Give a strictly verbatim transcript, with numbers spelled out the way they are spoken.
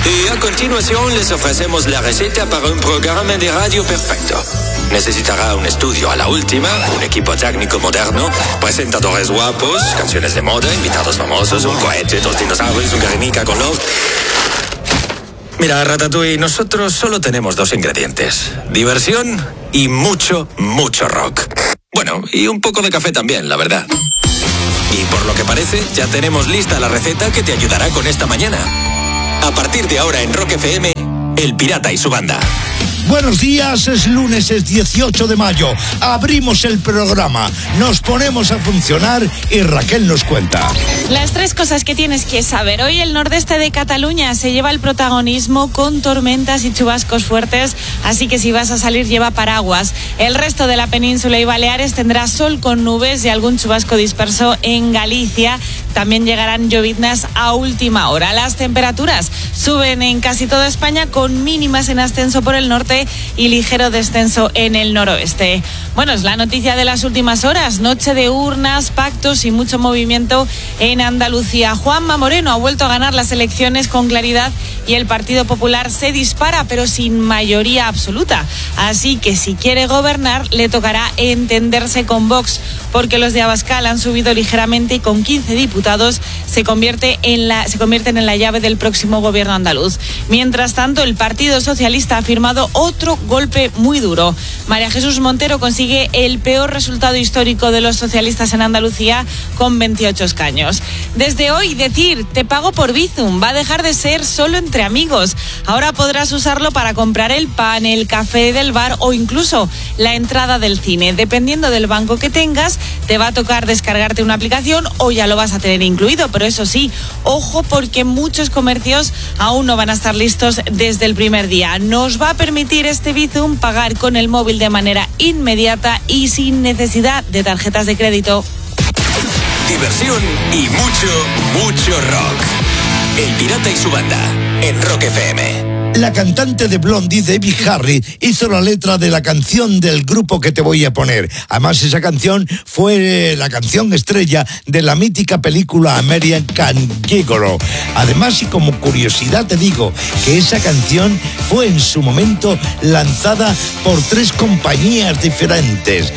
Y a continuación les ofrecemos la receta para un programa de radio perfecto. Necesitará un estudio a la última, un equipo técnico moderno, presentadores guapos, canciones de moda, invitados famosos, un cohete, dos dinosaurios, un Guernica con love. Mira, Ratatouille, nosotros solo tenemos dos ingredientes: diversión y mucho, mucho rock. Bueno, y un poco de café también, la verdad. Y por lo que parece, ya tenemos lista la receta que te ayudará con esta mañana. A partir de ahora en Rock F M, El Pirata y su banda. Buenos días, es lunes, es dieciocho de mayo. Abrimos el programa, nos ponemos a funcionar y Raquel nos cuenta. Las tres cosas que tienes que saber. Hoy el nordeste de Cataluña se lleva el protagonismo con tormentas y chubascos fuertes, así que si vas a salir lleva paraguas. El resto de la península y Baleares tendrá sol con nubes y algún chubasco disperso en Galicia. También llegarán lloviznas a última hora. Las temperaturas suben en casi toda España, con mínimas en ascenso por el norte y ligero descenso en el noroeste. Bueno, es la noticia de las últimas horas. Noche de urnas, pactos y mucho movimiento en Andalucía. Juanma Moreno ha vuelto a ganar las elecciones con claridad y el Partido Popular se dispara, pero sin mayoría absoluta. Así que si quiere gobernar, le tocará entenderse con Vox, porque los de Abascal han subido ligeramente y con quince diputados se convierte en la, se convierten en la llave del próximo gobierno andaluz. Mientras tanto, el Partido Socialista ha firmado otro golpe muy duro. María Jesús Montero consigue el peor resultado histórico de los socialistas en Andalucía, con veintiocho escaños. Desde hoy, decir "te pago por Bizum" va a dejar de ser solo entre amigos. Ahora podrás usarlo para comprar el pan, el café del bar o incluso la entrada del cine. Dependiendo del banco que tengas, te va a tocar descargarte una aplicación o ya lo vas a tener incluido. Pero eso sí, ojo, porque muchos comercios aún no van a estar listos desde el primer día. Nos va a permitir este Bizum pagar con el móvil de manera inmediata y sin necesidad de tarjetas de crédito. Diversión y mucho, mucho rock. El Pirata y su banda en Rock F M. La cantante de Blondie, Debbie Harry, hizo la letra de la canción del grupo que te voy a poner. Además, esa canción fue la canción estrella de la mítica película American Gigolo. Además, y como curiosidad te digo, que esa canción fue en su momento lanzada por tres compañías diferentes.